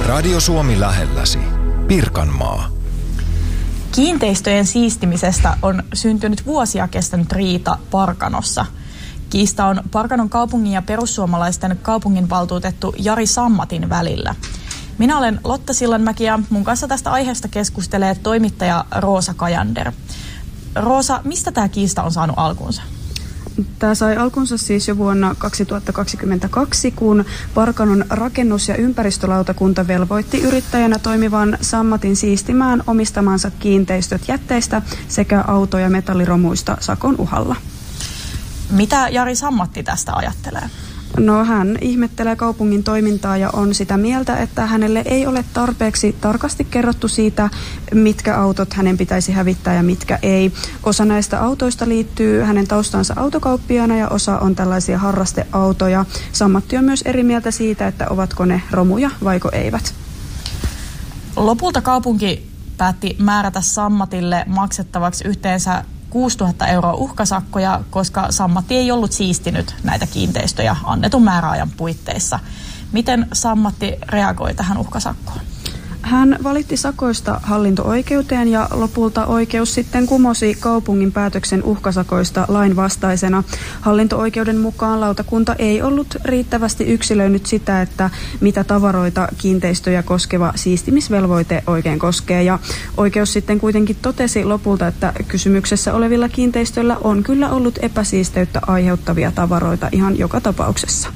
Radio Suomi lähelläsi. Pirkanmaa. Kiinteistöjen siistimisestä on syntynyt vuosia kestänyt riita Parkanossa. Kiista on Parkanon kaupungin ja perussuomalaisten kaupunginvaltuutettu Jari Sammatin välillä. Minä olen Lotta Sillanmäki ja mun kanssa tästä aiheesta keskustelee toimittaja Roosa Kajander. Roosa, mistä tämä kiista on saanut alkunsa? Tämä sai alkunsa siis jo vuonna 2022, kun Parkanon rakennus- ja ympäristölautakunta velvoitti yrittäjänä toimivan Sammatin siistimään omistamansa kiinteistöt jätteistä sekä auto- ja metalliromuista sakon uhalla. Mitä Jari Sammatti tästä ajattelee? No, hän ihmettelee kaupungin toimintaa ja on sitä mieltä, että hänelle ei ole tarpeeksi tarkasti kerrottu siitä, mitkä autot hänen pitäisi hävittää ja mitkä ei. Osa näistä autoista liittyy hänen taustansa autokauppiaana ja osa on tällaisia harrasteautoja. Sammatti on myös eri mieltä siitä, että ovatko ne romuja vaiko eivät. Lopulta kaupunki päätti määrätä Sammatille maksettavaksi yhteensä 6 000 € uhkasakkoja, koska Sammatti ei ollut siistinyt näitä kiinteistöjä annetun määräajan puitteissa. Miten Sammatti reagoi tähän uhkasakkoon? Hän valitti sakoista hallinto-oikeuteen ja lopulta oikeus sitten kumosi kaupungin päätöksen uhkasakoista lainvastaisena. Hallinto-oikeuden mukaan lautakunta ei ollut riittävästi yksilöinyt sitä, että mitä tavaroita kiinteistöjä koskeva siistimisvelvoite oikein koskee. Ja oikeus sitten kuitenkin totesi lopulta, että kysymyksessä olevilla kiinteistöillä on kyllä ollut epäsiisteyttä aiheuttavia tavaroita ihan joka tapauksessa.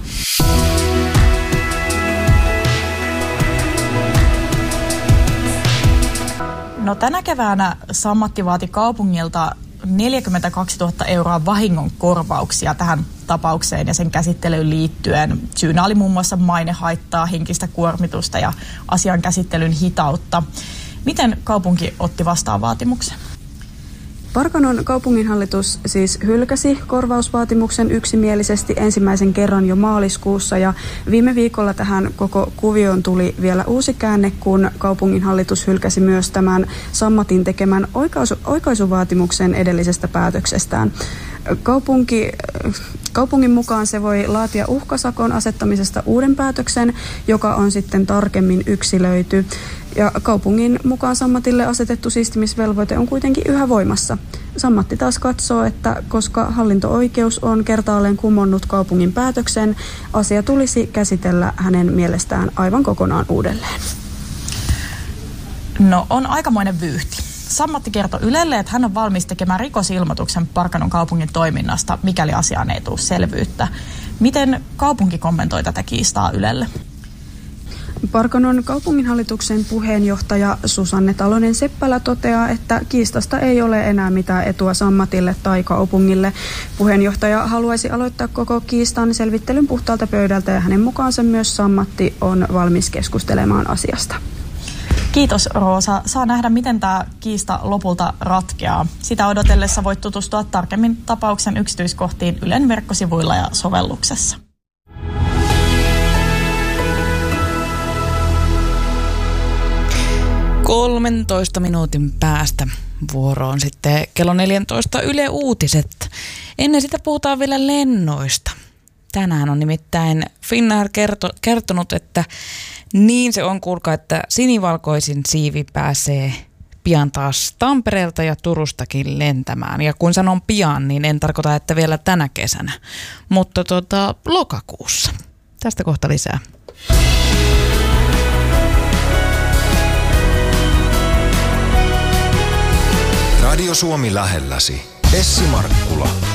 No, tänä keväänä Sammatti vaati kaupungilta 42 000 € vahingonkorvauksia tähän tapaukseen ja sen käsittelyyn liittyen. Syynä oli muun muassa mainehaittaa, henkistä kuormitusta ja asian käsittelyn hitautta. Miten kaupunki otti vastaan vaatimuksen? Parkanon kaupunginhallitus siis hylkäsi korvausvaatimuksen yksimielisesti ensimmäisen kerran jo maaliskuussa ja viime viikolla tähän koko kuvioon tuli vielä uusi käänne, kun kaupunginhallitus hylkäsi myös tämän Sammatin tekemän oikaisuvaatimuksen edellisestä päätöksestään. Kaupungin mukaan se voi laatia uhkasakon asettamisesta uuden päätöksen, joka on sitten tarkemmin yksilöity. Ja kaupungin mukaan Sammatille asetettu siistimisvelvoite on kuitenkin yhä voimassa. Sammatti taas katsoo, että koska hallinto-oikeus on kertaalleen kumonnut kaupungin päätöksen, asia tulisi käsitellä hänen mielestään aivan kokonaan uudelleen. No, on aikamoinen vyyhti. Sammatti kertoi Ylelle, että hän on valmis tekemään rikosilmoituksen Parkanon kaupungin toiminnasta, mikäli asiaan ei tule selvyyttä. Miten kaupunki kommentoi tätä kiistaa Ylelle? Parkanon kaupunginhallituksen puheenjohtaja Susanne Talonen-Seppälä toteaa, että kiistasta ei ole enää mitään etua Sammatille tai kaupungille. Puheenjohtaja haluaisi aloittaa koko kiistan selvittelyn puhtaalta pöydältä ja hänen mukaansa myös Sammatti on valmis keskustelemaan asiasta. Kiitos, Roosa. Saa nähdä, miten tämä kiista lopulta ratkeaa. Sitä odotellessa voit tutustua tarkemmin tapauksen yksityiskohtiin Ylen verkkosivuilla ja sovelluksessa. Kolmentoista minuutin päästä vuoroon sitten kello 14 Yle Uutiset. Ennen sitä puhutaan vielä lennoista. Tänään on nimittäin Finnair kertonut, että niin se on, kuulkaa, että sinivalkoisin siivi pääsee pian taas Tampereelta ja Turustakin lentämään. Ja kun sanon pian, niin en tarkoita, että vielä tänä kesänä, mutta lokakuussa. Tästä kohta lisää. Radio Suomi lähelläsi. Essi Markkula.